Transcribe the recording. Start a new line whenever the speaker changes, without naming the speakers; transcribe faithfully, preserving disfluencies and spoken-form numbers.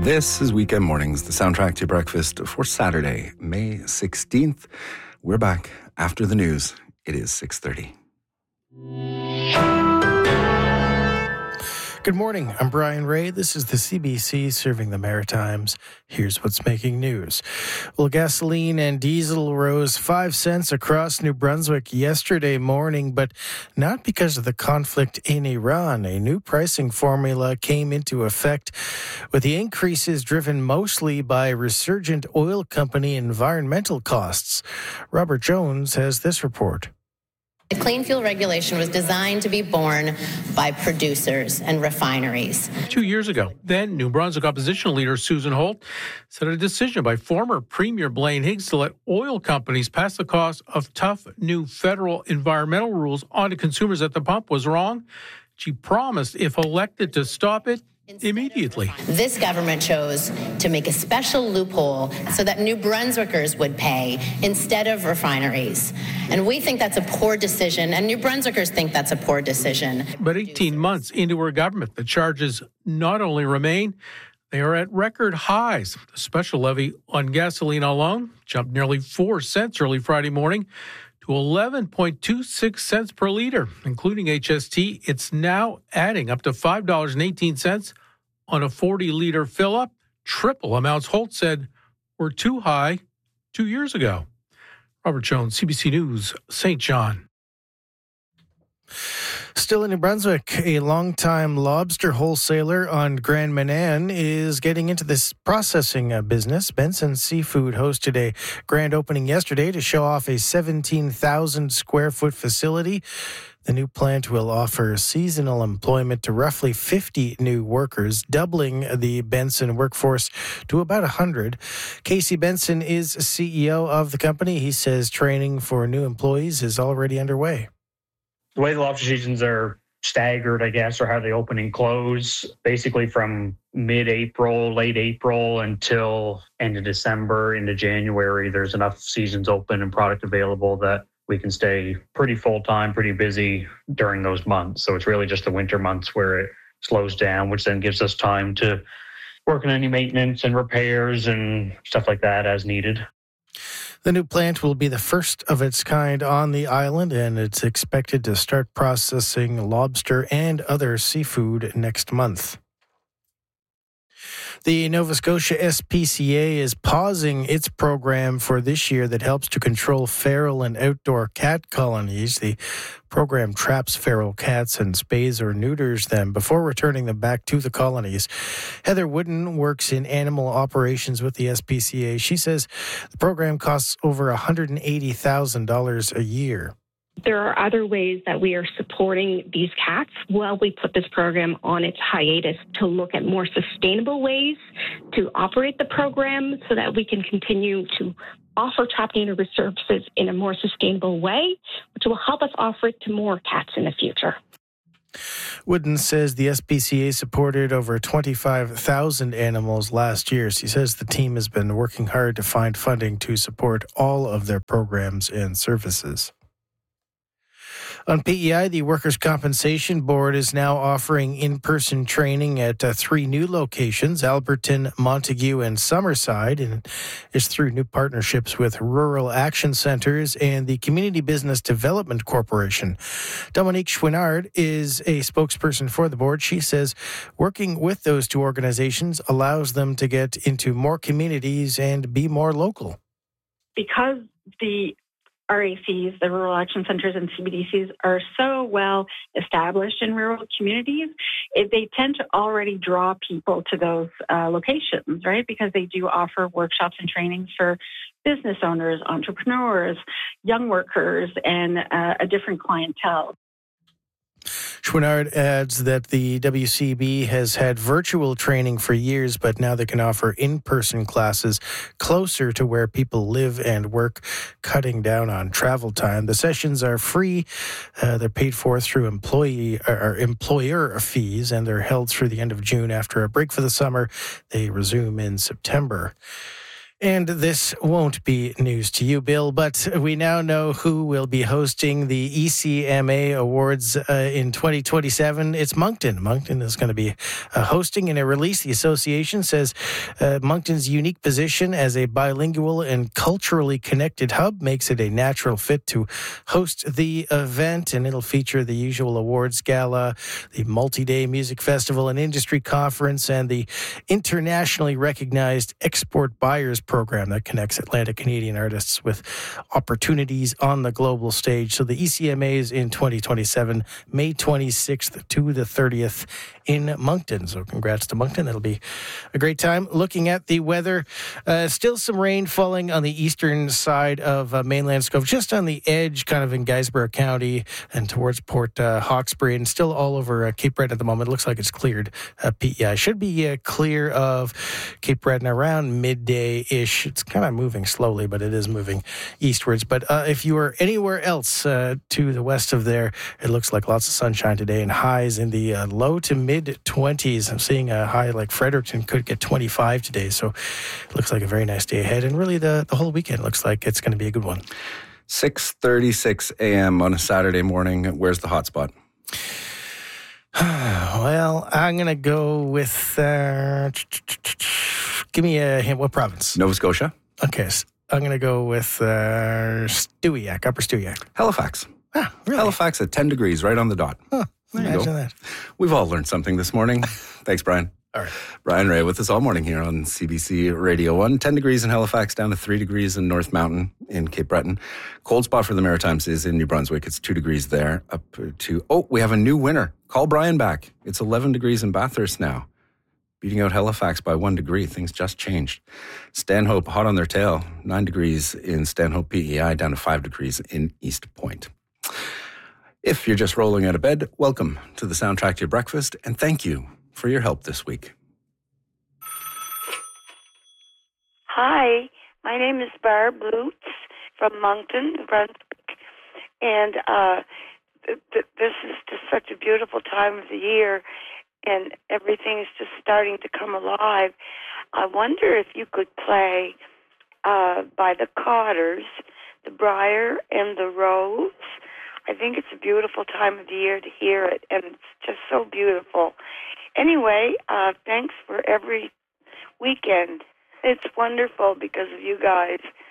This is Weekend Mornings, the soundtrack to your breakfast for Saturday, May sixteenth. We're back after the news. It is six thirty.
Good morning. I'm Brian Ray. This is the C B C serving the Maritimes. Here's what's making news. Well, gasoline and diesel rose five cents across New Brunswick yesterday morning, but not because of the conflict in Iran. A new pricing formula came into effect, with the increases driven mostly by resurgent oil company environmental costs. Robert Jones has this report.
The Clean Fuel Regulation was designed to be borne by producers and refineries.
Two years ago, then New Brunswick opposition leader Susan Holt said a decision by former Premier Blaine Higgs to let oil companies pass the cost of tough new federal environmental rules onto consumers at the pump was wrong. She promised, if elected, to stop it immediately.
This government chose to make a special loophole so that New Brunswickers would pay instead of refineries. And we think that's a poor decision, and New Brunswickers think that's a poor decision.
But eighteen months into her government, the charges not only remain, they are at record highs. The special levy on gasoline alone jumped nearly four cents early Friday morning to eleven point two six cents per liter, including H S T. It's now adding up to five dollars and eighteen cents on a forty-liter fill-up, triple amounts Holt said were too high two years ago. Robert Jones, C B C News, Saint John.
Still in New Brunswick, a longtime lobster wholesaler on Grand Manan is getting into this processing business. Benson Seafood hosted a grand opening yesterday to show off a seventeen thousand square foot facility. The new plant will offer seasonal employment to roughly fifty new workers, doubling the Benson workforce to about one hundred. Casey Benson is C E O of the company. He says training for new employees is already underway.
The way the lobster seasons are staggered, I guess, or how they open and close, basically from mid-April, late April until end of December into January, there's enough seasons open and product available that we can stay pretty full-time, pretty busy during those months. So it's really just the winter months where it slows down, which then gives us time to work on any maintenance and repairs and stuff like that as needed.
The new plant will be the first of its kind on the island, and it's expected to start processing lobster and other seafood next month. The Nova Scotia S P C A is pausing its program for this year that helps to control feral and outdoor cat colonies. The program traps feral cats and spays or neuters them before returning them back to the colonies. Heather Wooden works in animal operations with the S P C A. She says the program costs over one hundred eighty thousand dollars a year.
There are other ways that we are supporting these cats while we put this program on its hiatus to look at more sustainable ways to operate the program so that we can continue to offer trapped and neuter services in a more sustainable way, which will help us offer it to more cats in the future.
Wooden says the S P C A supported over twenty-five thousand animals last year. She says the team has been working hard to find funding to support all of their programs and services. On P E I, the Workers' Compensation Board is now offering in-person training at uh, three new locations, Alberton, Montague, and Summerside, and it's through new partnerships with Rural Action Centres and the Community Business Development Corporation. Dominique Chouinard is a spokesperson for the board. She says working with those two organizations allows them to get into more communities and be more local.
Because the R A Cs, the Rural Action Centres and C B D Cs, are so well established in rural communities, it, they tend to already draw people to those uh, locations, right? Because they do offer workshops and trainings for business owners, entrepreneurs, young workers, and uh, a different clientele.
Chouinard adds that the W C B has had virtual training for years, but now they can offer in-person classes closer to where people live and work, cutting down on travel time. The sessions are free. Uh, they're paid for through employee or employer fees, and they're held through the end of June. After a break for the summer, they resume in September. And this won't be news to you, Bill, but we now know who will be hosting the E C M A Awards uh, in twenty twenty-seven. It's Moncton. Moncton is going to be uh, hosting. In a release, the association says uh, Moncton's unique position as a bilingual and culturally connected hub makes it a natural fit to host the event, and it'll feature the usual awards gala, the multi-day music festival and industry conference, and the internationally recognized export buyers program that connects Atlantic Canadian artists with opportunities on the global stage. So the E C M A is in twenty twenty-seven, May twenty-sixth to the thirtieth in Moncton. So congrats to Moncton. That'll be a great time. Looking at the weather, uh, still some rain falling on the eastern side of uh, mainland Scove, just on the edge, kind of in Guysborough County and towards Port uh, Hawkesbury, and still all over uh, Cape Breton at the moment. It looks like it's cleared. Uh, P E I should be uh, clear of Cape Breton around midday-ish. It's kind of moving slowly, but it is moving eastwards. But uh, if you are anywhere else uh, to the west of there, it looks like lots of sunshine today and highs in the uh, low to mid-twenties. I'm seeing a high like Fredericton could get twenty-five today, so it looks like a very nice day ahead. And really, the, the whole weekend looks like it's going to be a good one.
six thirty-six a.m. on a Saturday morning. Where's the hot spot?
Well, I'm going to go with... Uh, give me a hint. What province?
Nova Scotia.
Okay, so I'm going to go with uh, Stewiacke, Upper Stewiacke.
Halifax.
Ah, really?
Halifax at ten degrees, right on the dot.
Huh,
there you
imagine
go.
that.
We've all learned something this morning. Thanks, Brian.
All right.
Brian Ray with us all morning here on C B C Radio one. ten degrees in Halifax, down to three degrees in North Mountain in Cape Breton. Cold spot for the Maritimes is in New Brunswick. It's two degrees there. Up to, oh, we have a new winner. Call Brian back. It's eleven degrees in Bathurst now. Beating out Halifax by one degree. Things just changed. Stanhope hot on their tail. Nine degrees in Stanhope P E I, down to five degrees in East Point. If you're just rolling out of bed, welcome to the soundtrack to your breakfast, and thank you for your help this week.
Hi, my name is Barb Lutz from Moncton, New Brunswick, and uh, th- th- this is just such a beautiful time of the year, and everything is just starting to come alive. I wonder if you could play uh, by the Cottars, The Briar and the Rose. I think it's a beautiful time of the year to hear it, and it's just so beautiful. Anyway, uh, thanks for every weekend. It's wonderful because of you guys.